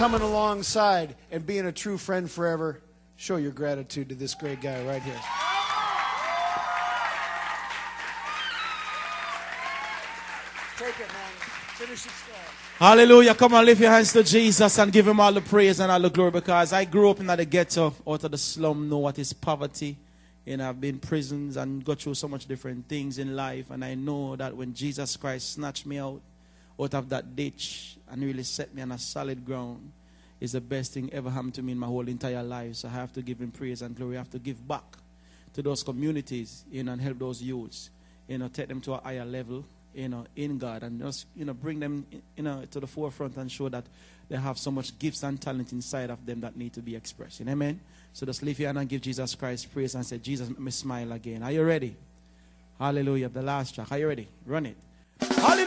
coming alongside and being a true friend forever. Show your gratitude to this great guy right here. Take it, man. Finish it strong. Hallelujah. Come on, lift your hands to Jesus and give him all the praise and all the glory, because I grew up in the ghetto, out of the slum, know what is poverty. And I've been in prisons and got through so much different things in life. And I know that when Jesus Christ snatched me out of that ditch and really set me on a solid ground, is the best thing ever happened to me in my whole entire life. So I have to give him praise and glory. I have to give back to those communities, and help those youths, take them to a higher level, in God, and just, bring them, to the forefront and show that they have so much gifts and talent inside of them that need to be expressed. Amen. So just lift your hand and give Jesus Christ praise and say, Jesus, make me smile again. Are you ready? Hallelujah. The last track. Are you ready? Run it. Hallelujah.